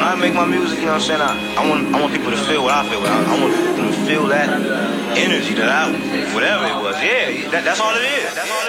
I make my music, you know what I'm saying, I want people to feel what I feel. I want them to feel that energy that whatever it was. Yeah, that's all it is. That's all it is.